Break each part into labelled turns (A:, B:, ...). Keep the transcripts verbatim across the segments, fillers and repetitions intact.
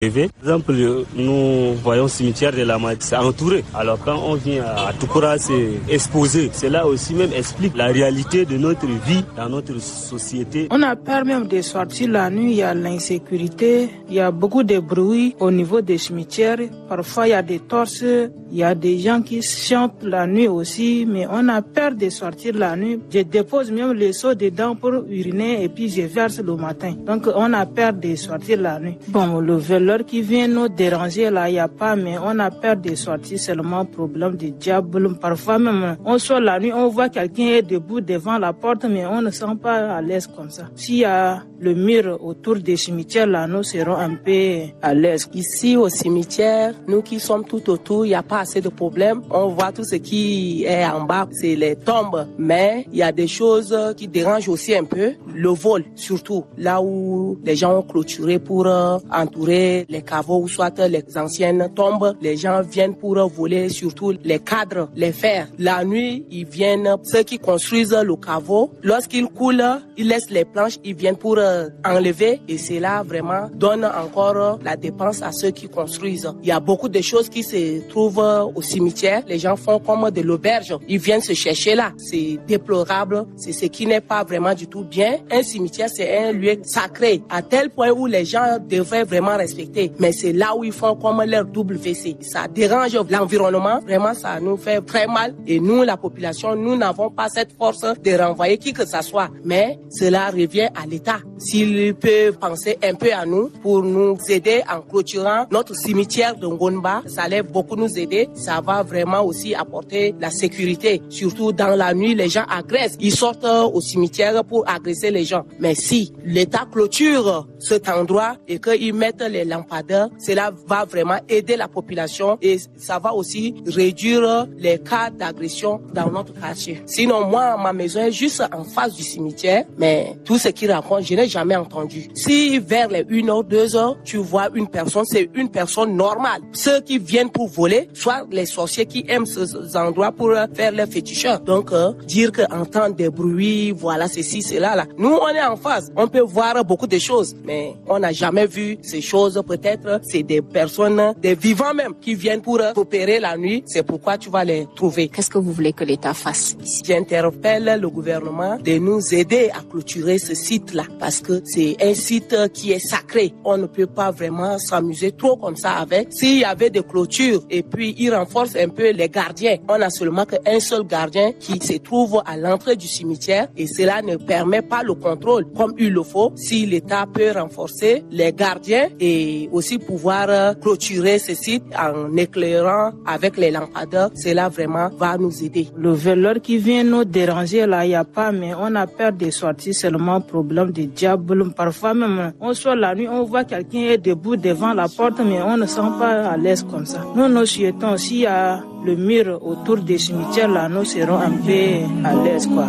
A: Par exemple, nous voyons le cimetière de la Madi, c'est entouré. Alors quand on vient à Toukoura, c'est exposé. Cela aussi même explique la réalité de notre vie dans notre société.
B: On a peur même de sortir la nuit, il y a l'insécurité, il y a beaucoup de bruit au niveau des cimetières. Parfois il y a des torses, il y a des gens qui chantent la nuit aussi, mais on a peur de sortir la nuit. Je dépose même le seau dedans pour uriner et puis je verse le matin. Donc on a peur de sortir la nuit. Bon, le vélo qui vient nous déranger là, il n'y a pas, mais on a peur de sortir seulement problème de diable. Parfois même, on sort la nuit, on voit quelqu'un est debout devant la porte, mais on ne sent pas à l'aise comme ça. S'il y a le mur autour des cimetières là, nous serons un peu à l'aise.
C: Ici au cimetière, nous qui sommes tout autour, il n'y a pas assez de problèmes. On voit tout ce qui est en bas, c'est les tombes. Mais il y a des choses qui dérangent aussi un peu. Le vol, surtout, là où les gens ont clôturé pour entourer les caveaux ou soit les anciennes tombes, les gens viennent pour voler surtout les cadres, les fers. La nuit, ils viennent, ceux qui construisent le caveau, lorsqu'ils coulent, ils laissent les planches, ils viennent pour enlever et cela vraiment donne encore la dépense à ceux qui construisent. Il y a beaucoup de choses qui se trouvent au cimetière. Les gens font comme de l'auberge. Ils viennent se chercher là. C'est déplorable. C'est ce qui n'est pas vraiment du tout bien. Un cimetière, c'est un lieu sacré à tel point où les gens devraient vraiment respecter. Mais c'est là où ils font comme leur W C. Ça dérange l'environnement. Vraiment, ça nous fait très mal. Et nous, la population, nous n'avons pas cette force de renvoyer qui que ce soit. Mais cela revient à l'État. S'il peut penser un peu à nous pour nous aider en clôturant notre cimetière de Ngonba, ça allait beaucoup nous aider. Ça va vraiment aussi apporter la sécurité. Surtout dans la nuit, les gens agressent. Ils sortent au cimetière pour agresser les gens. Mais si l'État clôture cet endroit et qu'ils mettent les lampadaires, cela va vraiment aider la population et ça va aussi réduire les cas d'agression dans notre quartier. Sinon, moi, ma maison est juste en face du cimetière, mais tout ce qu'ils racontent, je n'ai jamais entendu. Si vers les une heure, deux heures, tu vois une personne, c'est une personne normale. Ceux qui viennent pour voler, soit les sorciers qui aiment ces endroits pour faire leurs féticheurs. Donc, euh, dire qu'entendre des bruits, voilà, ceci, cela, là. Nous, on est en face. On peut voir beaucoup de choses, mais on n'a jamais vu ces choses. Peut-être c'est des personnes, des vivants même, qui viennent pour opérer la nuit. C'est pourquoi tu vas les trouver.
D: Qu'est-ce que vous voulez que l'État fasse ici?
C: J'interpelle le gouvernement de nous aider à clôturer ce site-là parce que c'est un site qui est sacré. On ne peut pas vraiment s'amuser trop comme ça avec. S'il y avait des clôtures et puis ils renforcent un peu les gardiens. On n'a seulement qu'un seul gardien qui se trouve à l'entrée du cimetière et cela ne permet pas le contrôle comme il le faut. Si l'État peut renforcer les gardiens et aussi pouvoir clôturer ce site en éclairant avec les lampadaires, cela vraiment va nous aider.
B: Le vélo qui vient nous déranger là, il n'y a pas, mais on a peur de sortir seulement problème de diable. Parfois même, on sort la nuit, on voit quelqu'un est debout devant la porte, mais on ne sent pas à l'aise comme ça. Nous, nous souhaitons, s'il y a le mur autour des cimetières là, nous serons un peu à l'aise, quoi.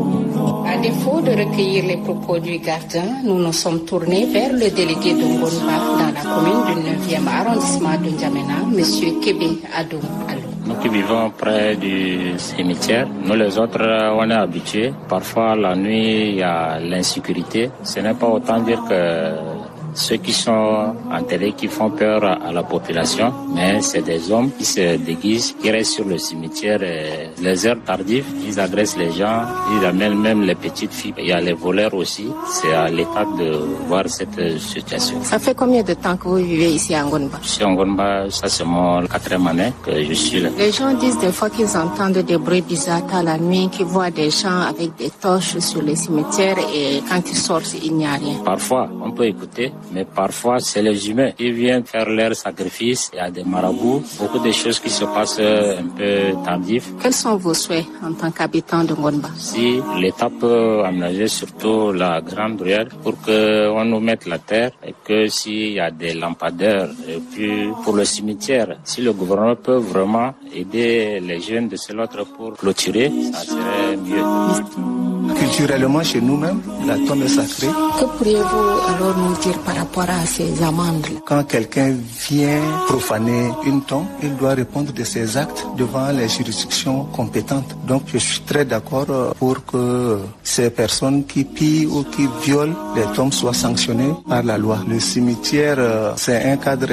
D: À défaut de recueillir les propos du gardien, nous nous sommes tournés vers le délégué de Ngonba dans la commune du neuvième arrondissement de N'Djamena, M. Kébé Adou Alou.
E: Nous qui vivons près du cimetière, nous les autres, on est habitués. Parfois, la nuit, il y a l'insécurité. Ce n'est pas autant dire que ceux qui sont enterrés, qui font peur à la population, mais c'est des hommes qui se déguisent, qui restent sur le cimetière. Et les heures tardives, ils agressent les gens, ils amènent même les petites filles. Il y a les voleurs aussi. C'est à l'État de voir cette situation.
D: Ça fait combien de temps que vous vivez ici à Ngonba?
E: Ici à Ngonba, ça c'est mon quatrième année que je suis là.
D: Les gens disent des fois qu'ils entendent des bruits bizarres à la nuit, qu'ils voient des gens avec des torches sur les cimetières et quand ils sortent, il n'y a rien.
E: Parfois, on peut écouter. Mais parfois, c'est les humains qui viennent faire leur sacrifice. Il y a des marabouts, beaucoup de choses qui se passent un peu tardives.
D: Quels sont vos souhaits en tant qu'habitant de Ngonba?
E: Si l'État peut aménager surtout la grande ruelle pour qu'on nous mette la terre et que s'il y a des lampadaires et puis pour le cimetière, si le gouvernement peut vraiment aider les jeunes de ce l'autre pour clôturer, ça serait mieux.
F: Culturellement, chez nous-mêmes, la tombe est sacrée.
D: Que pourriez-vous alors nous dire par rapport à ces amendes?
F: Quand quelqu'un vient profaner une tombe, il doit répondre de ses actes devant les juridictions compétentes. Donc je suis très d'accord pour que ces personnes qui pillent ou qui violent les tombes soient sanctionnées par la loi. Le cimetière, c'est un cadre